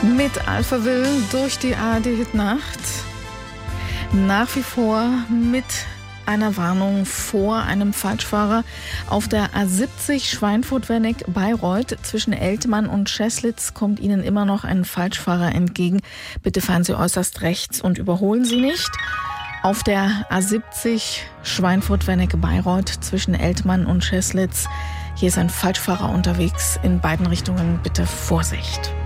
Mit Alphaville durch die ARD-Hit-Nacht. Nach wie vor mit einer Warnung vor einem Falschfahrer auf der A70 Schweinfurt-Wernick-Bayreuth. Zwischen Eltmann und Scheßlitz kommt Ihnen immer noch ein Falschfahrer entgegen. Bitte fahren Sie äußerst rechts und überholen Sie nicht. Auf der A70 Schweinfurt-Wernick-Bayreuth zwischen Eltmann und Scheßlitz. Hier ist ein Falschfahrer unterwegs. In beiden Richtungen bitte Vorsicht.